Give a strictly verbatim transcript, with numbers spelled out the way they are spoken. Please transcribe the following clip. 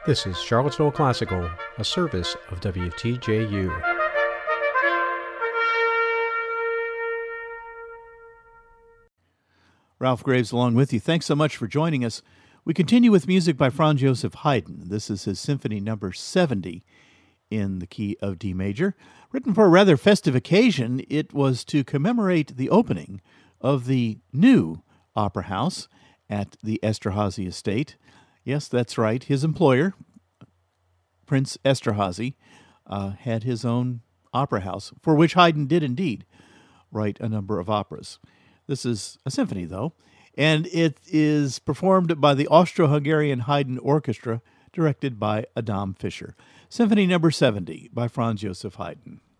This is Charlottesville Classical, a service of W T J U. Ralph Graves along with you. Thanks so much for joining us. We continue with music by Franz Joseph Haydn. This is his Symphony Number seventy in the key of D major. Written for a rather festive occasion, it was to commemorate the opening of the new Opera House at the Esterhazy estate. Yes, that's right. His employer, Prince Esterhazy, uh, had his own opera house, for which Haydn did indeed write a number of operas. This is a symphony, though, and it is performed by the Austro-Hungarian Haydn Orchestra, directed by Adam Fischer. Symphony Number seventy by Franz Joseph Haydn.